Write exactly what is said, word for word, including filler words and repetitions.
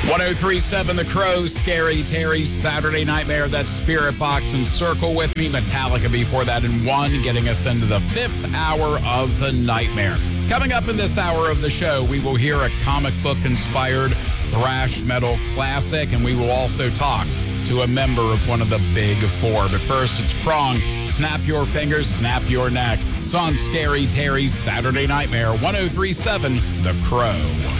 ten37 The Crow, Scary Terry's Saturday Nightmare. That's Spirit Box and Circle with me. Metallica before that in one, getting us into the fifth hour of the Nightmare. Coming up in this hour of the show, we will hear a comic book-inspired thrash metal classic, and we will also talk to a member of one of the big four. But first, it's Prong. Snap your fingers, snap your neck. It's on Scary Terry's Saturday Nightmare, ten thirty-seven The Crow.